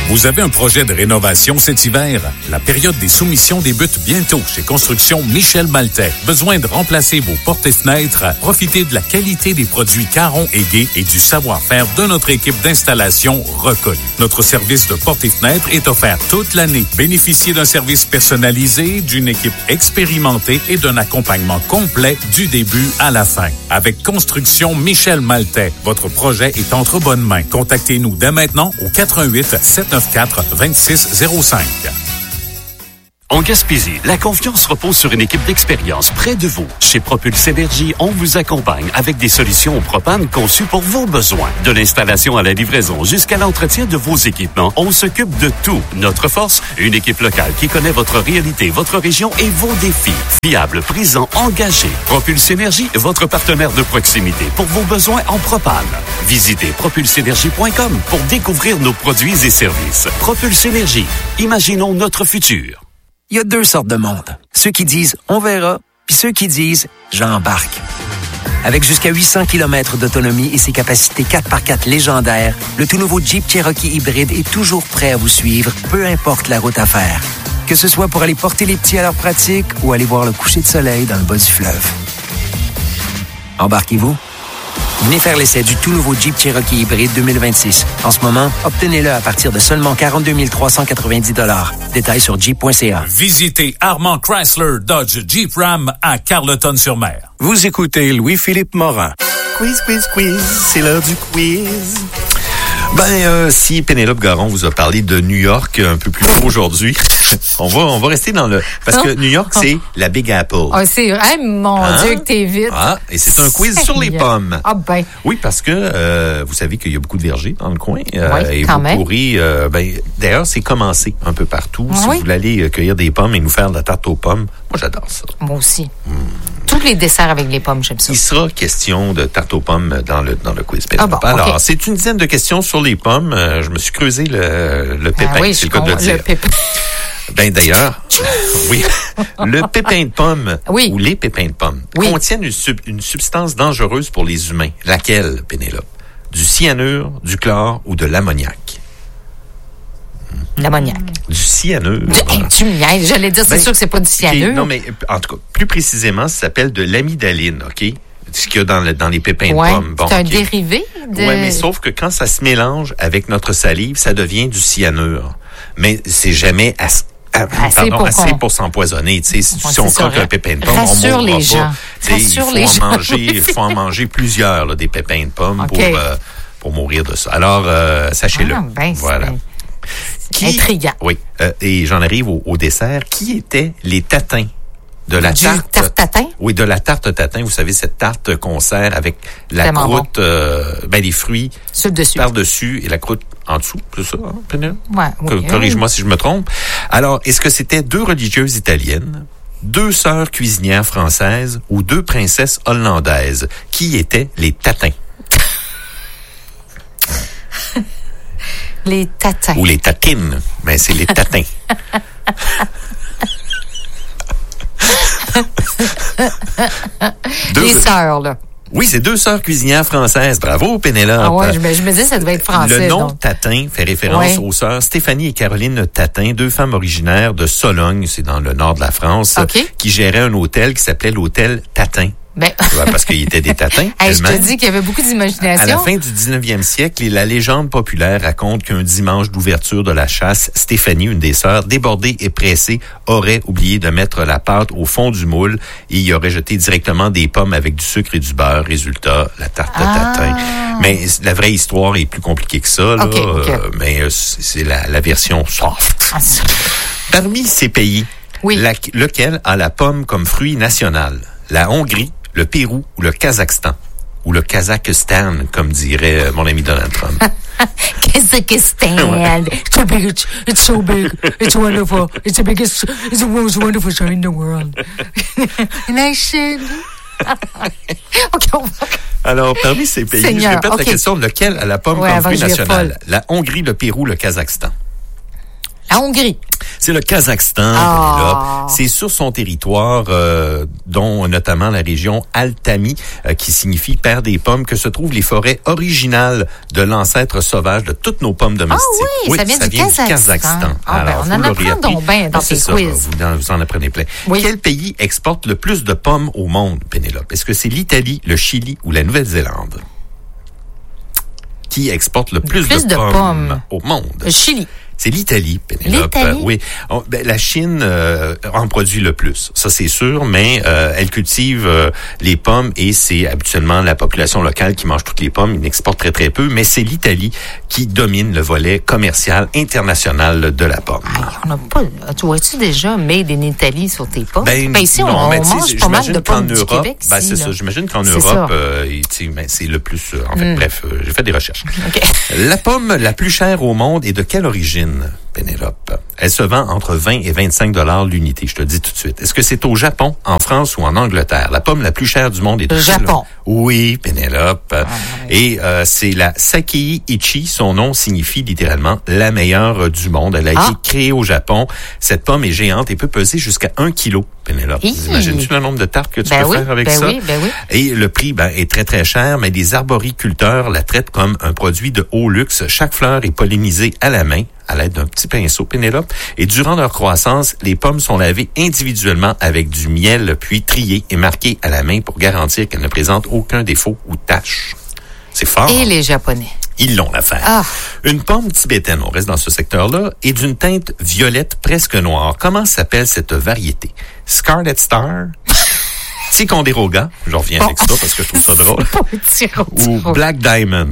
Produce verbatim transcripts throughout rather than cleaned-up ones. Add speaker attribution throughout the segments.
Speaker 1: Vous avez un projet de rénovation cet hiver? La période des soumissions débute bientôt chez Construction Michel Maltais. Besoin de remplacer vos portes et fenêtres? Profitez de la qualité des produits Caron et Gay et du savoir-faire de notre équipe d'installation reconnue. Notre service de portes et fenêtres est offert toute l'année. Bénéficiez d'un service personnalisé, d'une équipe expérimentée et d'un accompagnement complet du début à la fin. Avec Construction Michel Maltais, votre projet est entre bonnes mains. Contactez-nous dès maintenant au quatre un huit, sept neuf quatre, deux six zéro cinq.
Speaker 2: En Gaspésie, la confiance repose sur une équipe d'expérience près de vous. Chez Propulse Énergie, on vous accompagne avec des solutions au propane conçues pour vos besoins. De l'installation à la livraison jusqu'à l'entretien de vos équipements, on s'occupe de tout. Notre force, une équipe locale qui connaît votre réalité, votre région et vos défis. Fiable, présent, engagé. Propulse Énergie, votre partenaire de proximité pour vos besoins en propane. Visitez propulse énergie point com pour découvrir nos produits et services. Propulse Énergie, imaginons notre futur.
Speaker 3: Il y a deux sortes de monde. Ceux qui disent « on verra », puis ceux qui disent « j'embarque ». Avec jusqu'à huit cents kilomètres d'autonomie et ses capacités quatre par quatre légendaires, le tout nouveau Jeep Cherokee hybride est toujours prêt à vous suivre, peu importe la route à faire. Que ce soit pour aller porter les petits à leur pratique ou aller voir le coucher de soleil dans le bas du fleuve. Embarquez-vous. Venez faire l'essai du tout nouveau Jeep Cherokee hybride deux mille vingt-six. En ce moment, obtenez-le à partir de seulement quarante-deux mille trois cent quatre-vingt-dix dollars. Détails sur jeep point c a.
Speaker 1: Visitez Armand Chrysler Dodge Jeep Ram à Carleton-sur-Mer.
Speaker 4: Vous écoutez Louis-Philippe Morin.
Speaker 5: Quiz, quiz, quiz, c'est l'heure du quiz. Ben, euh, si Pénélope Garon vous a parlé de New York un peu plus tôt aujourd'hui, on va, on va rester dans le... Parce que New York, c'est la Big Apple.
Speaker 6: Ah, c'est vrai, mon
Speaker 5: Hein?
Speaker 6: Dieu, que t'es vite.
Speaker 5: Ah, et c'est un quiz sur les pommes.
Speaker 6: Ah ben.
Speaker 5: Oui, parce que euh, vous savez qu'il y a beaucoup de vergers dans le coin. Euh,
Speaker 6: Oui,
Speaker 5: et
Speaker 6: quand
Speaker 5: vous
Speaker 6: même.
Speaker 5: pourrez... Euh, ben, d'ailleurs, c'est commencé un peu partout.
Speaker 6: Ah
Speaker 5: si
Speaker 6: oui?
Speaker 5: vous voulez aller cueillir des pommes et nous faire de la tarte aux pommes, moi, j'adore ça.
Speaker 6: Moi aussi. Mm. Tous les desserts avec les pommes, j'aime ça.
Speaker 5: Il sera question de tarte aux pommes dans le, dans le quiz.
Speaker 6: Ah bon,
Speaker 5: Alors,
Speaker 6: okay.
Speaker 5: c'est une dizaine de questions sur les pommes. Euh, je me suis creusé le, le pépin,
Speaker 6: Ah oui,
Speaker 5: c'est
Speaker 6: je
Speaker 5: le cas de le
Speaker 6: comprends,
Speaker 5: dire.
Speaker 6: le pépin.
Speaker 5: Ben d'ailleurs, oui, le pépin de pomme
Speaker 6: oui.
Speaker 5: ou les pépins de pomme
Speaker 6: oui.
Speaker 5: contiennent une, sub, une substance dangereuse pour les humains. Laquelle, Pénélope? Du cyanure, du chlore ou de l'ammoniac?
Speaker 6: L'ammoniac.
Speaker 5: Du cyanure.
Speaker 6: Du, hey, tu me niaises. J'allais dire, c'est
Speaker 5: Ben,
Speaker 6: sûr que c'est pas du cyanure.
Speaker 5: Okay, non, mais en tout cas, plus précisément, ça s'appelle de l'amidaline, OK? Ce qu'il y a dans, le, dans les pépins
Speaker 6: ouais,
Speaker 5: de pomme. Bon,
Speaker 6: c'est un
Speaker 5: okay.
Speaker 6: dérivé de...
Speaker 5: Oui, mais sauf que quand ça se mélange avec notre salive, ça devient du cyanure. Mais c'est jamais assez...
Speaker 6: Assez,
Speaker 5: pardon,
Speaker 6: pour,
Speaker 5: assez
Speaker 6: qu'on...
Speaker 5: pour s'empoisonner. Tu sais, si
Speaker 6: ouais,
Speaker 5: si on croque un pépin de pomme,
Speaker 6: Rassure
Speaker 5: on mourra
Speaker 6: les gens.
Speaker 5: pas.
Speaker 6: Rassure
Speaker 5: il faut
Speaker 6: les
Speaker 5: en
Speaker 6: gens.
Speaker 5: manger, il faut en manger plusieurs là, des pépins de pomme
Speaker 6: okay.
Speaker 5: pour euh, pour mourir de ça. Alors euh, sachez-le.
Speaker 6: Ah, ben,
Speaker 5: voilà.
Speaker 6: Qui... Intriguant.
Speaker 5: Oui. Euh, et j'en arrive au, au dessert. Qui étaient les tatins de la
Speaker 6: du
Speaker 5: tarte?
Speaker 6: tarte tatin?
Speaker 5: Oui, de la tarte tatin. Vous savez, cette tarte qu'on sert avec la
Speaker 6: Tellement
Speaker 5: croûte,
Speaker 6: bon.
Speaker 5: euh, ben les fruits
Speaker 6: sur dessus.
Speaker 5: par-dessus et la croûte en dessous. C'est ça, hein, Pénélope?
Speaker 6: Ouais, oui,
Speaker 5: Corrige-moi
Speaker 6: oui.
Speaker 5: si je me trompe. Alors, est-ce que c'était deux religieuses italiennes, deux sœurs cuisinières françaises ou deux princesses hollandaises? Qui étaient les tatins?
Speaker 6: Les tatins.
Speaker 5: Ou les tatines. Mais c'est les tatins. deux...
Speaker 6: Les sœurs, là.
Speaker 5: Oui, c'est deux sœurs cuisinières françaises. Bravo, Pénélope.
Speaker 6: Ah ouais, je me, je me disais ça devait être français.
Speaker 5: Le nom
Speaker 6: donc.
Speaker 5: Tatin fait référence
Speaker 6: ouais.
Speaker 5: aux sœurs Stéphanie et Caroline Tatin, deux femmes originaires de Sologne, c'est dans le nord de la France,
Speaker 6: okay.
Speaker 5: qui géraient un hôtel qui s'appelait l'hôtel Tatin.
Speaker 6: Ben...
Speaker 5: Ouais, parce qu'il était des tatins.
Speaker 6: Hey, je te dis qu'il y avait beaucoup d'imagination.
Speaker 5: À la fin du dix-neuvième siècle, la légende populaire raconte qu'un dimanche d'ouverture de la chasse, Stéphanie, une des sœurs, débordée et pressée, aurait oublié de mettre la pâte au fond du moule et y aurait jeté directement des pommes avec du sucre et du beurre. Résultat, la tarte
Speaker 6: ah.
Speaker 5: tatin. Mais la vraie histoire est plus compliquée que ça, là.
Speaker 6: Okay, okay.
Speaker 5: Euh, mais c'est la, la version soft.
Speaker 6: Ah,
Speaker 5: Parmi ces pays,
Speaker 6: oui.
Speaker 5: la, lequel a la pomme comme fruit national? La Hongrie, le Pérou ou le Kazakhstan? Ou le Kazakhstan, comme dirait mon ami Donald Trump.
Speaker 6: Kazakhstan.
Speaker 5: Ouais.
Speaker 6: It's so big. It's, it's so big. It's wonderful. It's the biggest, it's the most wonderful show in the world. And I said... OK, on va...
Speaker 5: Alors, parmi ces pays,
Speaker 6: Seigneur,
Speaker 5: je répète
Speaker 6: okay.
Speaker 5: la question, lequel a la pomme
Speaker 6: ouais,
Speaker 5: comme fruit national?
Speaker 6: folle.
Speaker 5: La Hongrie, le Pérou, le Kazakhstan?
Speaker 6: En Hongrie.
Speaker 5: C'est le Kazakhstan,
Speaker 6: Ah.
Speaker 5: Pénélope. C'est sur son territoire, euh, dont notamment la région Altami, euh, qui signifie père des pommes, que se trouvent les forêts originales de l'ancêtre sauvage de toutes nos pommes domestiques.
Speaker 6: Ah oui, ça vient du Kazakhstan. Ah, ben, on en
Speaker 5: vous l'aurez
Speaker 6: apprend donc
Speaker 5: appris.
Speaker 6: bien dans
Speaker 5: C'est
Speaker 6: tes
Speaker 5: ça,
Speaker 6: quiz.
Speaker 5: Vous, en- vous en apprenez plein.
Speaker 6: Oui.
Speaker 5: Quel pays exporte le plus de pommes au monde, Pénélope? Est-ce que c'est l'Italie, le Chili ou la Nouvelle-Zélande? Qui exporte le plus,
Speaker 6: Plus
Speaker 5: de,
Speaker 6: de
Speaker 5: pommes,
Speaker 6: pommes.
Speaker 5: au monde?
Speaker 6: Le Chili.
Speaker 5: C'est l'Italie, Pénélope.
Speaker 6: L'Italie?
Speaker 5: Euh, oui. On- ben, la Chine euh, en produit le plus, ça c'est sûr, mais euh, elle cultive euh, les pommes et c'est habituellement la population locale qui mange toutes les pommes. Ils n'exportent très très peu, mais c'est l'Italie qui domine le volet commercial international de la pomme.
Speaker 6: Hey, on n'a pas. Tu vois-tu déjà Made in Italy sur tes pommes?
Speaker 5: Ben,
Speaker 6: Ben, ici, on,
Speaker 5: non, mais
Speaker 6: on
Speaker 5: tu sais,
Speaker 6: mange pas mal
Speaker 5: j'imagine
Speaker 6: de
Speaker 5: qu'en
Speaker 6: pommes du
Speaker 5: Europe,
Speaker 6: Québec.
Speaker 5: ben,
Speaker 6: ici,
Speaker 5: c'est
Speaker 6: là.
Speaker 5: ça. J'imagine qu'en
Speaker 6: C'est
Speaker 5: Europe,
Speaker 6: ça.
Speaker 5: euh, et, tu sais, ben, c'est le plus. euh, en fait,
Speaker 6: Mm.
Speaker 5: bref, euh, j'ai fait des recherches.
Speaker 6: OK.
Speaker 5: La pomme la plus chère au monde est de quelle origine, Pénélope? Elle se vend entre vingt et vingt-cinq dollars l'unité, je te le dis tout de suite. Est-ce que c'est au Japon, en France ou en Angleterre? La pomme la plus chère du monde est de
Speaker 6: Le
Speaker 5: quelle-
Speaker 6: Japon.
Speaker 5: Oui, Pénélope.
Speaker 6: ouais.
Speaker 5: Et euh, c'est la Sakei Ichi. Son nom signifie littéralement la meilleure euh, du monde. Elle a
Speaker 6: Ah.
Speaker 5: été créée au Japon. Cette pomme est géante et peut peser jusqu'à un kilo, Pénélope.
Speaker 6: Hi.
Speaker 5: Imagines-tu le nombre de tartes que tu
Speaker 6: Ben
Speaker 5: peux
Speaker 6: oui,
Speaker 5: faire avec
Speaker 6: ben
Speaker 5: ça?
Speaker 6: oui, ben oui.
Speaker 5: Et le prix ben, est très, très cher, mais les arboriculteurs la traitent comme un produit de haut luxe. Chaque fleur est pollinisée à la main, à l'aide d'un petit pinceau, Pénélope. Et durant leur croissance, les pommes sont lavées individuellement avec du miel, puis triées et marquées à la main pour garantir qu'elles ne présentent aucun défaut ou tache. C'est fort.
Speaker 6: Et les Japonais.
Speaker 5: Ils l'ont l'affaire.
Speaker 6: Ah.
Speaker 5: Une pomme tibétaine, on reste dans ce secteur-là, est d'une teinte violette presque noire. Comment s'appelle cette variété? Scarlet Star? Ticonderoga, je reviens avec ça parce que je trouve ça drôle.
Speaker 6: Pas un tir au
Speaker 5: Ou
Speaker 6: tir.
Speaker 5: Black Diamond.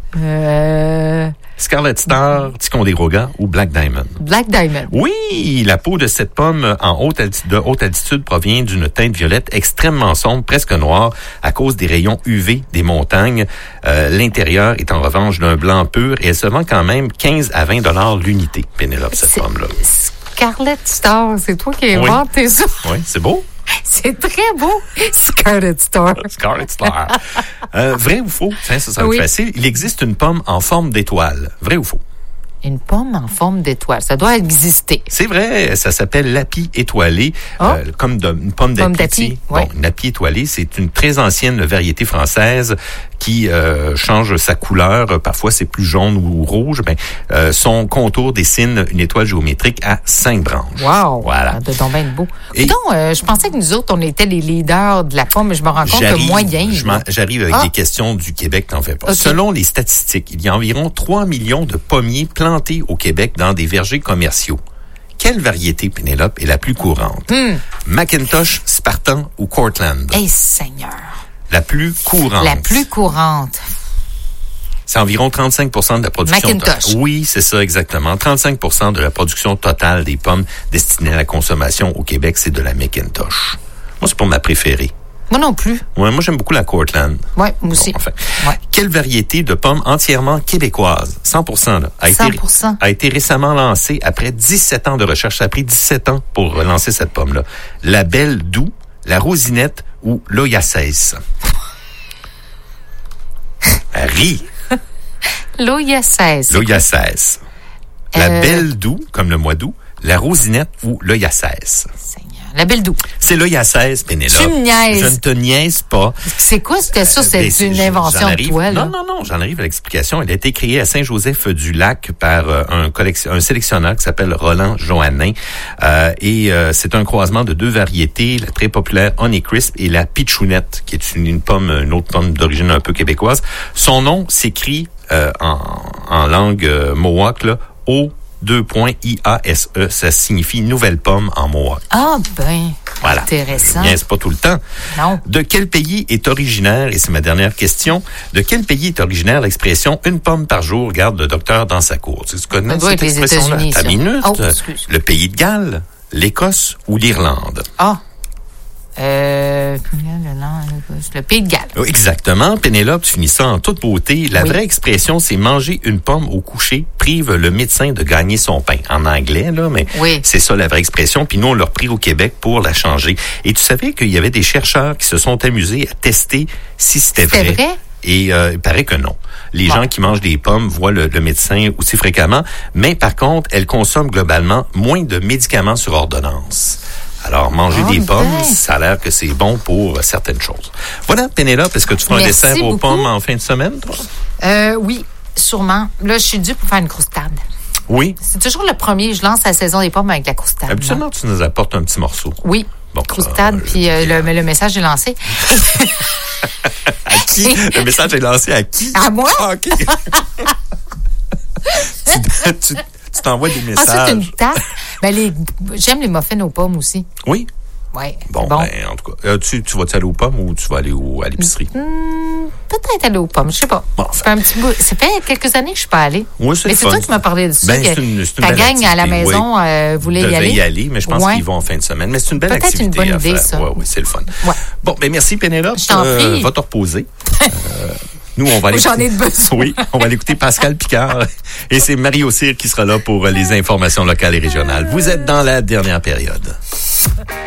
Speaker 6: Euh,
Speaker 5: Scarlet Star, Ticonderoga ou Black Diamond.
Speaker 6: Black Diamond.
Speaker 5: Oui, la peau de cette pomme en haute altitude, de haute altitude provient d'une teinte violette extrêmement sombre, presque noire, à cause des rayons U V des montagnes. Euh, l'intérieur est en revanche d'un blanc pur et elle se vend quand même quinze à vingt dollars l'unité, Pénélope, cette
Speaker 6: C'est-
Speaker 5: pomme-là.
Speaker 6: Scarlet Star, c'est toi qui as
Speaker 5: Oui.
Speaker 6: inventé ça.
Speaker 5: Oui, c'est beau.
Speaker 6: C'est très beau. Scarlet Star.
Speaker 5: Scarlet Star. Euh, vrai ou faux? Tiens, ça, ça va
Speaker 6: Oui.
Speaker 5: être facile. Il existe une pomme en forme d'étoile. Vrai ou faux?
Speaker 6: Une pomme en forme d'étoile. Ça doit exister.
Speaker 5: C'est vrai, ça s'appelle l'api étoilé,
Speaker 6: Ah.
Speaker 5: euh, comme de, une pomme
Speaker 6: Pomme
Speaker 5: d'api.
Speaker 6: d'api, ouais.
Speaker 5: Bon, une api étoilée, c'est une très ancienne variété française qui euh, change sa couleur. Parfois, c'est plus jaune ou rouge. Ben, euh, son contour dessine une étoile géométrique à cinq branches.
Speaker 6: Wow.
Speaker 5: Voilà.
Speaker 6: Ça doit bien être beau.
Speaker 5: Et-
Speaker 6: Coudonc, euh, je pensais que nous autres, on était les leaders de la pomme, mais je me rends compte que
Speaker 5: J'arrive,
Speaker 6: moyen.
Speaker 5: je m'en- j'arrive avec
Speaker 6: Ah.
Speaker 5: des questions du Québec, t'en fais pas.
Speaker 6: Ok.
Speaker 5: Selon les statistiques, il y a environ trois millions de pommiers plantés au Québec dans des vergers commerciaux. Quelle variété, Pénélope, est la plus courante?
Speaker 6: Hmm.
Speaker 5: Macintosh, Spartan ou Cortland?
Speaker 6: Hey, Seigneur.
Speaker 5: La plus courante.
Speaker 6: La plus courante.
Speaker 5: C'est environ trente-cinq pour cent de la production.
Speaker 6: Macintosh.
Speaker 5: Oui, c'est ça exactement. trente-cinq pour cent de la production totale des pommes destinées à la consommation au Québec, c'est de la Macintosh. Moi, c'est pas ma préférée.
Speaker 6: Moi non plus.
Speaker 5: Ouais, moi, j'aime beaucoup la Cortland.
Speaker 6: Ouais, moi aussi.
Speaker 5: Bon, enfin.
Speaker 6: Ouais.
Speaker 5: Quelle variété de pommes entièrement québécoise, cent pour cent, là, a,
Speaker 6: cent
Speaker 5: été,
Speaker 6: pour cent.
Speaker 5: a été récemment lancée après dix-sept ans de recherche? Ça a pris dix-sept ans pour lancer cette pomme-là. La Belle Doux, la Rosinette ou l'Oyassès? Elle rit.
Speaker 6: L'Oyassès.
Speaker 5: L'Oyassès. La
Speaker 6: Euh,
Speaker 5: Belle Doux, comme le mois d'août, la Rosinette ou l'Oyassès?
Speaker 6: Seigneur. La Belle Doux.
Speaker 5: C'est l'Oyassès, Pénélope.
Speaker 6: Tu me niaises.
Speaker 5: Je ne te niaise pas.
Speaker 6: C'est quoi? C'était ça?
Speaker 5: Ben,
Speaker 6: C'est une
Speaker 5: j'en
Speaker 6: invention de
Speaker 5: arrive-
Speaker 6: toi, là?
Speaker 5: Non, non, non, j'en arrive à l'explication. Elle a été créée à Saint-Joseph-du-Lac par euh, un, collection, un sélectionneur qui s'appelle Roland Johannin. Euh, et euh, c'est un croisement de deux variétés, la très populaire Honey Crisp et la Pichounette, qui est une, une pomme, une autre pomme d'origine un peu québécoise. Son nom s'écrit euh, en, en langue euh, mohawk, là, O deux points I A S E. Ça signifie nouvelle pomme en mohawk.
Speaker 6: Ah, ben.
Speaker 5: Voilà.
Speaker 6: Intéressant.
Speaker 5: Bien, c'est pas tout le temps.
Speaker 6: Non.
Speaker 5: De quel pays est originaire, et c'est ma dernière question, de quel pays est originaire l'expression « une pomme par jour garde le docteur dans sa cour ». Tu connais
Speaker 6: Ça doit
Speaker 5: cette
Speaker 6: être les
Speaker 5: expression-là?
Speaker 6: États-Unis,
Speaker 5: Ta
Speaker 6: ça.
Speaker 5: minute.
Speaker 6: Oh, excuse.
Speaker 5: Le pays de Galles, l'Écosse ou l'Irlande?
Speaker 6: Ah. Euh, le Pays de Galles.
Speaker 5: Oh, exactement. Pénélope, tu finis ça en toute beauté. La
Speaker 6: Oui.
Speaker 5: vraie expression, c'est manger une pomme au coucher prive le médecin de gagner son pain. En anglais, là, mais
Speaker 6: Oui.
Speaker 5: c'est ça la vraie expression. Puis nous, on l'a repris au Québec pour la changer. Et tu savais qu'il y avait des chercheurs qui se sont amusés à tester si c'était
Speaker 6: C'était
Speaker 5: vrai.
Speaker 6: vrai?
Speaker 5: Et euh, il paraît que non. Les
Speaker 6: bon.
Speaker 5: gens qui mangent des pommes voient le, le médecin aussi fréquemment, mais par contre, elles consomment globalement moins de médicaments sur ordonnance. Alors, manger
Speaker 6: Oh,
Speaker 5: des pommes,
Speaker 6: ben.
Speaker 5: ça a l'air que c'est bon pour certaines choses. Voilà, Pénélope, est-ce que tu feras un
Speaker 6: Merci
Speaker 5: dessert aux
Speaker 6: beaucoup.
Speaker 5: pommes en fin de semaine, toi?
Speaker 6: Euh, oui, sûrement. Là, je suis due pour faire une croustade.
Speaker 5: Oui.
Speaker 6: C'est toujours le premier. Je lance la saison des pommes avec la croustade.
Speaker 5: Habituellement, tu nous apportes un petit morceau.
Speaker 6: Oui.
Speaker 5: Bon,
Speaker 6: croustade,
Speaker 5: euh,
Speaker 6: puis euh, le, le message est lancé.
Speaker 5: À qui? Le message est lancé à qui?
Speaker 6: À moi?
Speaker 5: Ah, OK. tu, tu, tu t'envoies des messages.
Speaker 6: Ensuite, une tarte. Ben, les, j'aime les muffins aux pommes aussi.
Speaker 5: Oui?
Speaker 6: Oui.
Speaker 5: Bon,
Speaker 6: bon.
Speaker 5: ben, en tout cas, euh, tu, tu vas-tu aller aux pommes ou tu vas aller au, à l'épicerie?
Speaker 6: Mmh, peut-être aller aux pommes, je sais pas.
Speaker 5: Bon,
Speaker 6: ça fait un petit bout. Ça fait quelques années que je suis pas allée.
Speaker 5: Oui, c'est
Speaker 6: mais
Speaker 5: le
Speaker 6: c'est
Speaker 5: fun.
Speaker 6: toi qui m'as parlé de ça.
Speaker 5: Ben,
Speaker 6: que
Speaker 5: c'est une, c'est une
Speaker 6: ta
Speaker 5: belle
Speaker 6: gang à la
Speaker 5: activité,
Speaker 6: maison
Speaker 5: oui.
Speaker 6: euh, voulait y
Speaker 5: Devait
Speaker 6: aller.
Speaker 5: y aller, mais je pense
Speaker 6: Ouais.
Speaker 5: qu'ils vont en fin de semaine. Mais c'est une belle
Speaker 6: Peut-être
Speaker 5: activité.
Speaker 6: une bonne
Speaker 5: à
Speaker 6: idée,
Speaker 5: faire.
Speaker 6: ça.
Speaker 5: Oui, oui, c'est le fun.
Speaker 6: Ouais.
Speaker 5: Bon, ben merci Pénélope.
Speaker 6: Je t'en prie.
Speaker 5: Va te reposer. euh, nous, on va aller.
Speaker 6: J'en ai de besoin.
Speaker 5: Oui, on va aller écouter Pascal Picard. Et c'est Marie Cyr qui sera là pour les informations locales et régionales. Vous êtes dans la dernière période.